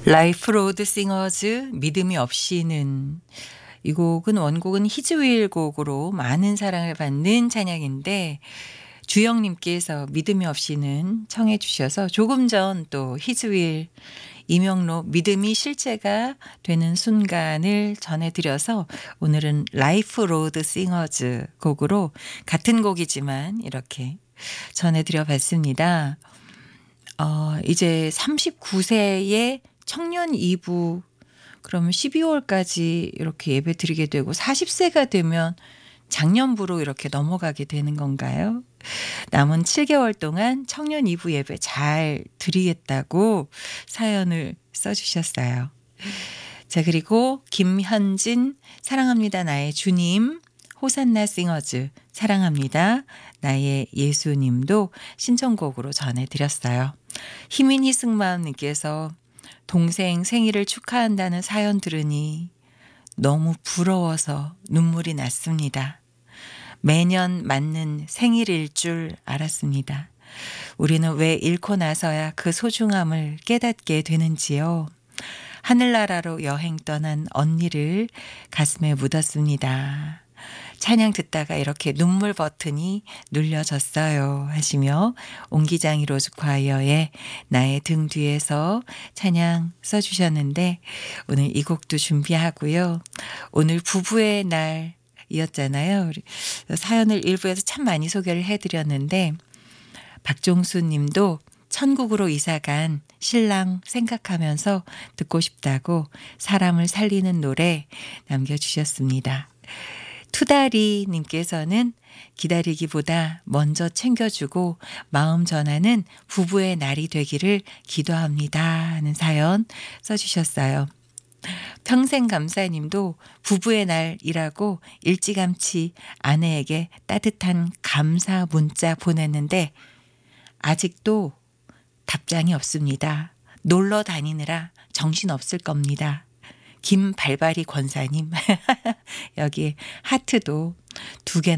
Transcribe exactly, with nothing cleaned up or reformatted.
라이프 로드 싱어즈 믿음이 없이는, 이 곡은 원곡은 히즈윌 곡으로 많은 사랑을 받는 찬양인데 주영님께서 믿음이 없이는 청해 주셔서 조금 전 또 히즈윌 이명록 믿음이 실제가 되는 순간을 전해드려서 오늘은 라이프 로드 싱어즈 곡으로 같은 곡이지만 이렇게 전해드려 봤습니다. 어, 이제 삼십구 세의 청년 이 부, 그러면 십이월까지 이렇게 예배 드리게 되고 사십 세가 되면 장년부로 이렇게 넘어가게 되는 건가요? 남은 칠 개월 동안 청년 이 부 예배 잘 드리겠다고 사연을 써주셨어요. 자, 그리고 김현진 사랑합니다 나의 주님, 호산나 싱어즈 사랑합니다 나의 예수님도 신청곡으로 전해드렸어요. 희민 희승마음님께서 동생 생일을 축하한다는 사연 들으니 너무 부러워서 눈물이 났습니다. 매년 맞는 생일일 줄 알았습니다. 우리는 왜 잃고 나서야 그 소중함을 깨닫게 되는지요. 하늘나라로 여행 떠난 언니를 가슴에 묻었습니다. 찬양 듣다가 이렇게 눈물 버튼이 눌려졌어요 하시며 옹기장이 로즈콰이어의 나의 등 뒤에서 찬양 써주셨는데 오늘 이 곡도 준비하고요. 오늘 부부의 날이었잖아요. 사연을 일부에서 참 많이 소개를 해드렸는데 박종수 님도 천국으로 이사간 신랑 생각하면서 듣고 싶다고 사람을 살리는 노래 남겨주셨습니다. 투다리 님께서는 기다리기보다 먼저 챙겨주고 마음 전하는 부부의 날이 되기를 기도합니다 하는 사연 써주셨어요. 평생감사님도 부부의 날이라고 일찌감치 아내에게 따뜻한 감사 문자 보냈는데 아직도 답장이 없습니다. 놀러 다니느라 정신없을 겁니다. 김발바리 권사님 여기에 하트도 두 개